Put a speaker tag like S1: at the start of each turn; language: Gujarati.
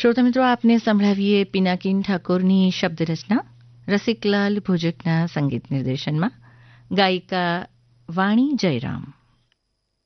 S1: શ્રોતા મિત્રો, આપને સંભળાવીએ પિનાકીન ઠાકોરની શબ્દ રચના, રસિકલાલ ભોજકના સંગીત નિર્દેશનમાં, ગાયિકા વાણી જયરામ.